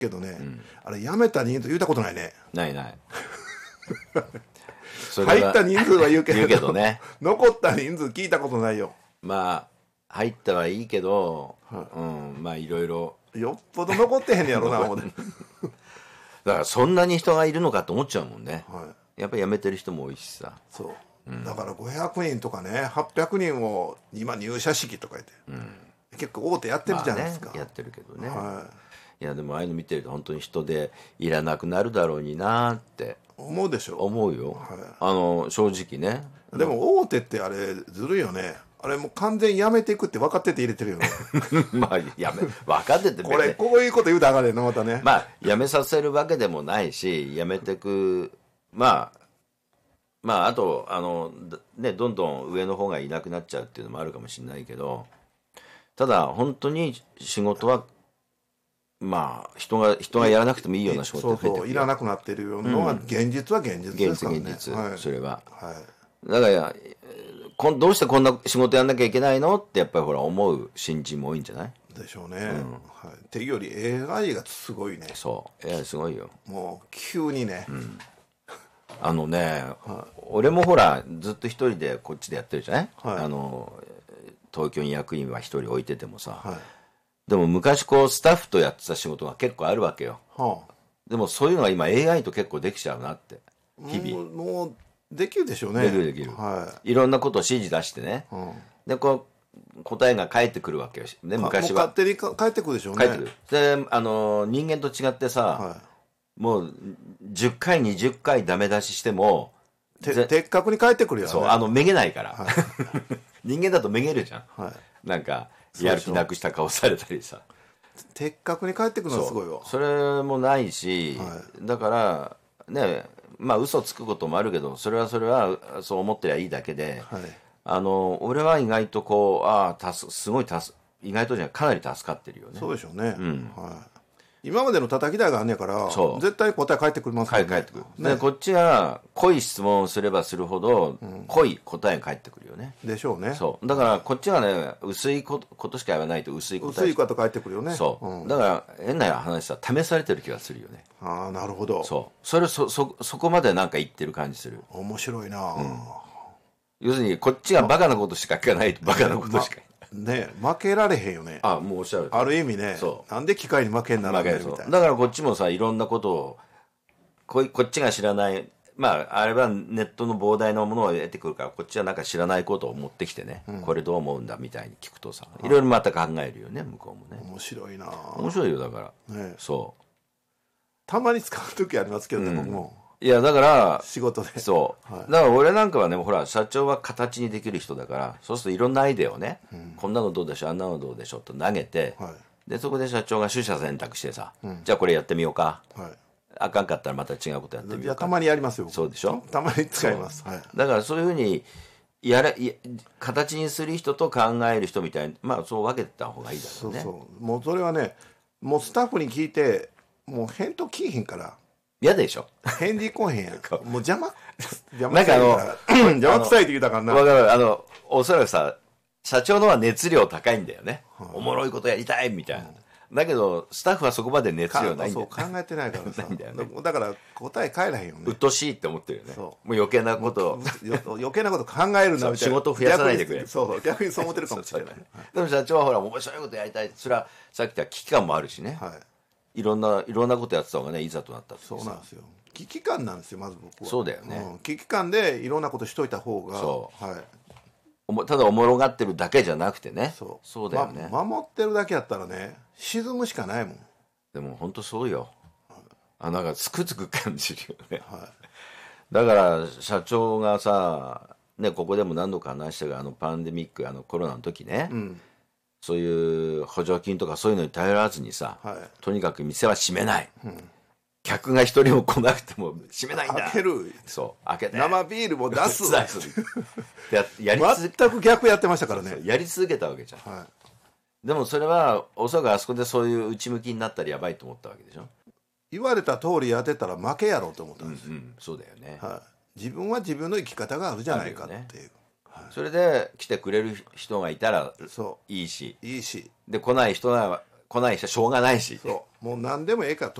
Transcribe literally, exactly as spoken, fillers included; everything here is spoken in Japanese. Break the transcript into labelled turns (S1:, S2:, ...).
S1: けどね、
S2: うん、
S1: あれ辞めた人数言ったことないね。
S2: ないない
S1: それ入った人数は言うけど
S2: 言うけどね
S1: 残った人数聞いたことないよ。
S2: まあ入ったはいいけど、
S1: はい、
S2: うん、まあいろいろ
S1: よっぽど残ってへんねやろな思って
S2: だからそんなに人がいるのかと思っちゃうもんね、
S1: はい、
S2: やっぱり辞めてる人も多いしさ。
S1: そう、うん、だからごひゃくにんとかねはっぴゃくにんを今入社式とか言って、うん、結構大手やってるじゃないですか、
S2: まあね、やってるけどね、
S1: はい、
S2: いやでもああいうの見てると本当に人でいらなくなるだろうになって
S1: 思うでしょ。
S2: 思うよ、はい、あの正直ね。
S1: でも大手ってあれずるいよね。あれもう完全にやめていくって分かってて入れてるよね
S2: まあやめ分かってて
S1: これこういうこと言うたらあかんねんなまたね。
S2: まあやめさせるわけでもないしやめてくまあまああとあのねどんどん上の方がいなくなっちゃうっていうのもあるかもしれないけど、ただ本当に仕事はまあ人が人がやらなくてもいいような仕事が増えてくる。
S1: そうそういらなくなってるのが現実は現実ですからね。
S2: 現実現実、はい、それは、
S1: はい、
S2: だからこどうしてこんな仕事やんなきゃいけないのってやっぱりほら思う新人も多いんじゃない
S1: でしょうね、うんはい、っていうより エーアイ がすごいね。
S2: そう エーアイ すごいよ
S1: もう急にね、うん、
S2: あのね、はい、俺もほらずっと一人でこっちでやってるじゃない、はい、あの東京に役員は一人置いててもさ、はい、でも昔こうスタッフとやってた仕事が結構あるわけよ、はあ、でもそういうのが今 エーアイ と結構できちゃうなって日々
S1: もう、もうできるでしょうね。
S2: できるできる、はい、いろんなことを指示出してね、うん、でこう答えが返ってくるわけよ、ね、昔は
S1: もう勝手に返ってくるでしょうね。
S2: 返ってくるであの人間と違ってさ、はい、もうじゅっかいにじゅっかいダメ出ししても
S1: 的確に返ってくるよね。
S2: そうあのめげないから、はい、人間だとめげるじゃん、はい、なんかやる気なくした顔されたりさ
S1: 的確に返ってくるのはすごいわ。
S2: そ, それもないし、はい、だからねまあ嘘つくこともあるけどそれはそれはそう思ってりゃいいだけで、はい、あの俺は意外とこうああすごい助意外とじゃないかなり助かってるよね。
S1: そうでしょうね、うんはい、今までの叩き台があんねやから絶対答え返ってくるます
S2: からね。返ってくる、ね、でこっちは濃い質問をすればするほど、うん、濃い答えが返ってくるよね。
S1: でしょうね。
S2: そうだからこっちはね薄いこと、ことしか言わないと薄い答え
S1: 薄いこと返ってくるよね。
S2: そう、うん、だから変な話さ試されてる気がするよね。
S1: ああなるほど。
S2: そうそれ そ, そ, そこまでなんか言ってる感じする。
S1: 面白いな、うん、
S2: 要するにこっちがバカなことしか聞かないとバカなことしか、
S1: ま、ね負けられへんよね。
S2: あもうおっしゃる
S1: ある意味ね。そうなんで機械に負けんならないみたいな。
S2: だからこっちもさいろんなことを こ, こっちが知らないまああれはネットの膨大なものを得てくるからこっちはなんか知らないことを持ってきてね、うん、これどう思うんだみたいに聞くとさいろいろまた考えるよね向こうもね。
S1: 面白いな。
S2: 面白いよだから、ね、そう
S1: たまに使う時ありますけどね、うん、僕も
S2: いやだから
S1: 仕事で
S2: そう、はい、だから俺なんかはねほら社長は形にできる人だからそうするといろんなアイデアをね、うん、こんなのどうでしょうあんなのどうでしょうと投げて、はい、でそこで社長が取捨選択してさ、うん、じゃあこれやってみようか、はい、あかんかったらまた違うことやってみようか。いや
S1: たまにやりますよ。
S2: そうでしょ。
S1: たまに使います、はい、
S2: だからそういうふうにやれや形にする人と考える人みたいにまあそう分けた方がいいだろうね。
S1: そうそうもうそれはねもうスタッフに聞いてもう返答聞いへんから
S2: 嫌でしょ。
S1: 返事来へんやんもう邪魔邪魔くさいから邪魔くさいって言うたからな。
S2: 分かるあのおそらくさ社長のは熱量高いんだよね、はあ、おもろいことやりたいみたいな、はあ、だけどスタッフはそこまで熱量ないんだよ、ね、
S1: そう考えてないからさ
S2: だよ、ね、
S1: だから答え返らへんよね。
S2: うっとしいって思ってるよね。もう余計なこと
S1: 余計なこと考えるなみたいな
S2: 仕事を増やさないでくれ。
S1: そうそう逆にそう思ってるかもしれない
S2: でも社長はほら面白いことやりたいそれはさっき言った危機感もあるしね、はい、いろんないろんなことやってた方がねいざとなったって
S1: そうなんですよ。危機感なんですよまず僕は。
S2: そうだよね、
S1: うん、危機感でいろんなことしといた方がそう、はい、
S2: ただおもろがってるだけじゃなくてね。そうそうだよね、
S1: ま、守ってるだけやったらね沈むしかないもん。
S2: でも本当そうよ、はい、あなんかつくづく感じるよね、はい、だから社長がさ、ね、ここでも何度か話したがあのパンデミックあのコロナの時ね、うん、そういう補助金とかそういうのに頼らずにさ、はい、とにかく店は閉めない、うん客が一人も来なくても閉めないんだ。
S1: 開ける。
S2: そう開けて
S1: 生ビールも出す
S2: ややり続
S1: 全く逆やってましたからね。
S2: やり続けたわけじゃん、はい、でもそれはおそらくあそこでそういう内向きになったらやばいと思ったわけでしょ。
S1: 言われた通りやってたら負けやろうと思ったんですよ、うんうん、
S2: そうだよね、
S1: はい、自分は自分の生き方があるじゃないかっていう、ね
S2: はい、それで来てくれる人がいたらいいし
S1: いいし
S2: で来ない人が来ない人はしょうがないし
S1: そうもう何でもええから